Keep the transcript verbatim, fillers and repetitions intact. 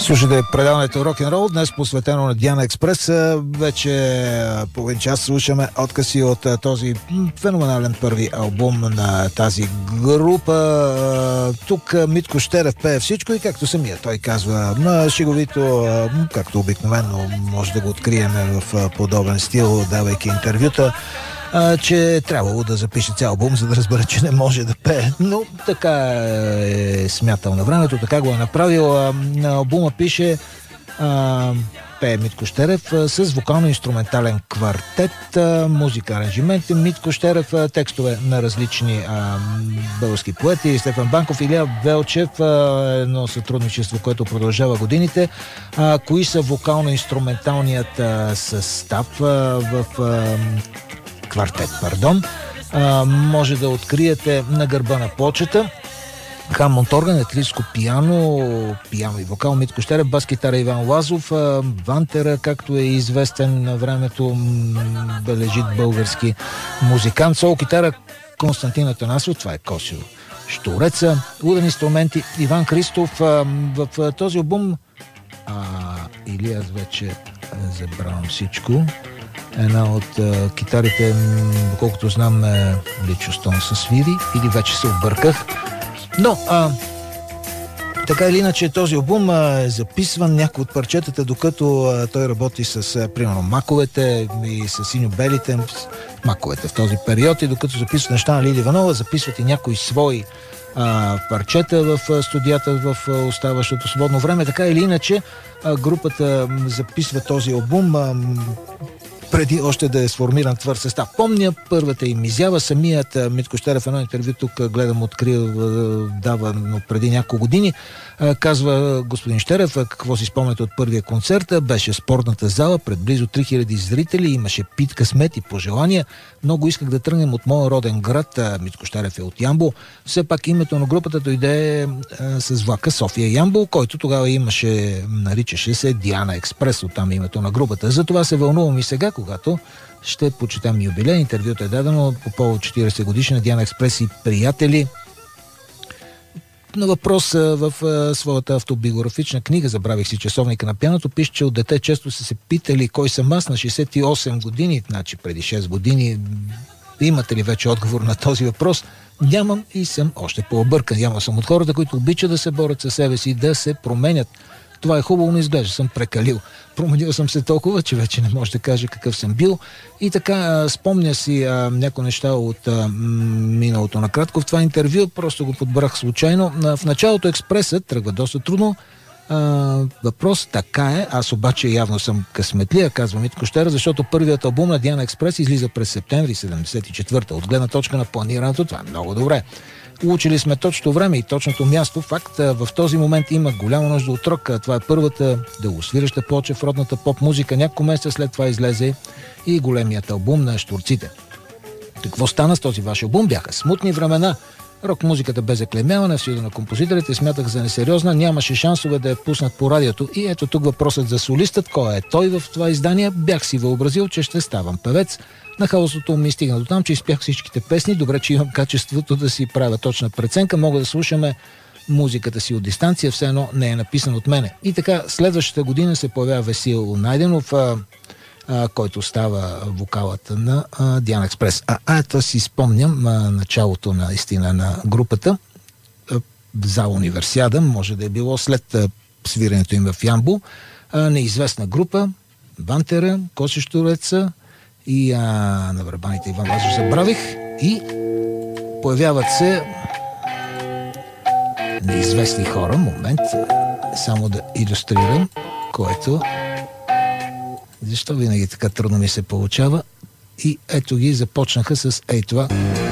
Слушайте предаването Рок-н-рол, днес посветено на Диана Експрес. Вече половин час слушаме откъси от този феноменален първи албум на тази група. Тук Митко Щерев пее всичко и както самия той казва на шеговито, както обикновено може да го открием в подобен стил, давайки интервюта, А, че е трябвало да запише цял албум, за да разбере, че не може да пее. Но така е смятал на времето, така го е направил. А, на албума пише а, пее Митко Щерев а, с вокално-инструментален квартет, а, музика, аранжименти Митко Щерев, а, текстове на различни а, български поети, Стефан Банков, Илия Велчев, а, едно сътрудничество, което продължава годините. А, кои са вокално-инструменталният а, състав а, в а, квартет, пардон. А, може да откриете на гърба на плочата Хамонт орган, електрическо пиано, пиано и вокал Митко Щерев, бас китара Иван Лазов, а, Вантера, както е известен на времето, бележит български музикант, сол китара Константин Атанасов, това е Косио Штуреца, ударни инструменти Иван Христов. А, в, в този албум а, или аз вече забравям всичко. Една от а, китарите, доколкото знам, е Личо Стон със свири, или вече се обърках. Но, а, така или иначе, този албум а, е записван някои от парчетата, докато а, той работи с, а, примерно, маковете и с синьо-белите, маковете в този период, и докато записват неща на Лидия Иванова, записват и някои свои а, парчета в а, студията в а, оставащото свободно време. Така или иначе, а, групата записва този албум а, преди още да е сформиран твърд състав. Помня първата им изява, самият Митко Щерев, едно интервю тук гледам, открил, дава, но преди няколко години, казва господин Щерев, какво си спомняте от първия концерт. Беше спортната зала пред близо три хиляди зрители, имаше пит късмет и пожелания. Много исках да тръгнем от моя роден град, Митко Щерев е от Ямбол. Все пак името на групата дойде с влака София Ямбол, който тогава имаше, наричаше се Диана Експрес, оттам името на групата. Затова се вълнувам и сега, когато ще почитам юбилей. Интервюто е дадено по повод четиридесет годишна Диана Експрес и приятели. На въпрос в своята автобиографична книга "Забравих си часовника на пианото" пише, че от дете често са се питали кой съм аз на шейсет и осем години, значи преди шест години. Имате ли вече отговор на този въпрос? Нямам и съм още по-объркан. Няма съм от хората, които обичат да се борят със себе си, да се променят. Това е хубаво, но изглежда съм прекалил. Променил съм се толкова, че вече не може да кажа какъв съм бил. И така, спомня си а, някои неща от а, миналото накратко в това интервю, просто го подбрах случайно. В началото Експресът тръгва доста трудно. А, въпрос така е, аз обаче явно съм късметлия, казва Митко Щерев, защото първият албум на Диана Експрес излиза през септември седемдесет и четвърта. От гледна точка на планирането това е много добре. Учили сме точното време и точното място. Факт, в този момент има голяма нужда от рок. Това е първата дългосвиреща плоча в родната поп-музика. Няколко месеца след това излезе и големият албум на Щурците. Какво стана с този ваш албум? Бяха смутни времена. Рок-музиката бе заклеймявана в съюза на композиторите, смятах за несериозна, нямаше шансове да я пуснат по радиото. И ето тук въпросът за солистът, кой е той в това издание. Бях си въобразил, че ще ставам певец. На хаосото ми стигна до там, че изпях всичките песни. Добре, че имам качеството да си правя точна преценка. Мога да слушаме музиката си от дистанция, все едно не е написан от мене. И така, следващата година се появява Весил Найденов, а, а, който става вокалът на а, Диана Експрес. А, а ето си спомням а, началото наистина на групата а, за Универсиада, може да е било след а, свирането им в Ямбол. А, неизвестна група, Вантера, Косио Штуреца и а, на барабаните Иван Лазов забравих, и появяват се неизвестни хора. Момент, само да илюстрирам, което защо винаги така трудно ми се получава. И ето ги, започнаха с ей това.